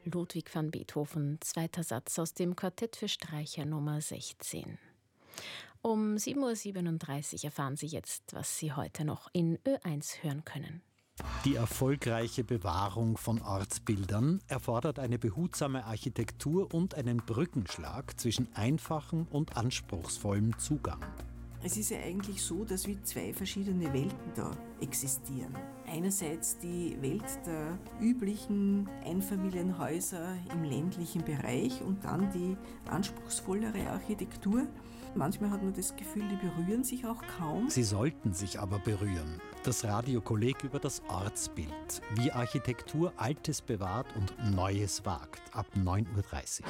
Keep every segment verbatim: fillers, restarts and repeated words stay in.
Ludwig van Beethoven, zweiter Satz aus dem Quartett für Streicher Nummer sechzehn. Um sieben Uhr siebenunddreißig erfahren Sie jetzt, was Sie heute noch in Ö eins hören können. Die erfolgreiche Bewahrung von Ortsbildern erfordert eine behutsame Architektur und einen Brückenschlag zwischen einfachem und anspruchsvollem Zugang. Es ist ja eigentlich so, dass wie zwei verschiedene Welten da existieren. Einerseits die Welt der üblichen Einfamilienhäuser im ländlichen Bereich und dann die anspruchsvollere Architektur. Manchmal hat man das Gefühl, die berühren sich auch kaum. Sie sollten sich aber berühren. Das Radiokolleg über das Ortsbild. Wie Architektur Altes bewahrt und Neues wagt. Ab neun Uhr dreißig.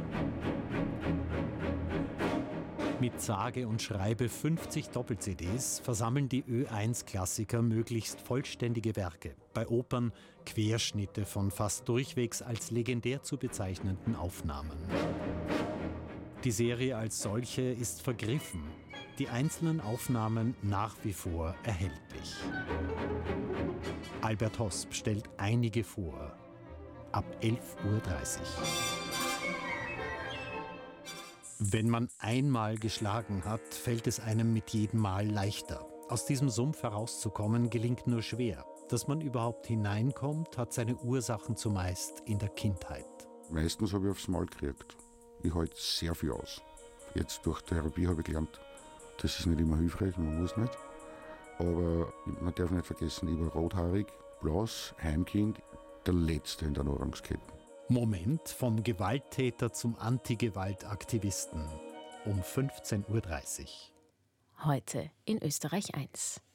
Mit sage und schreibe fünfzig Doppel-C Ds versammeln die Ö eins Klassiker möglichst vollständige Werke. Bei Opern Querschnitte von fast durchwegs als legendär zu bezeichnenden Aufnahmen. Die Serie als solche ist vergriffen, die einzelnen Aufnahmen nach wie vor erhältlich. Albert Hosp stellt einige vor. Ab elf Uhr dreißig. Wenn man einmal geschlagen hat, fällt es einem mit jedem Mal leichter. Aus diesem Sumpf herauszukommen gelingt nur schwer. Dass man überhaupt hineinkommt, hat seine Ursachen zumeist in der Kindheit. Meistens habe ich aufs Maul gekriegt. Ich halte sehr viel aus. Jetzt durch Therapie habe ich gelernt, das ist nicht immer hilfreich, man muss nicht. Aber man darf nicht vergessen, ich war rothaarig, blass, Heimkind, der Letzte in der Nahrungskette. Moment vom Gewalttäter zum Anti-Gewalt-Aktivisten um fünfzehn Uhr dreißig. Heute in Österreich eins.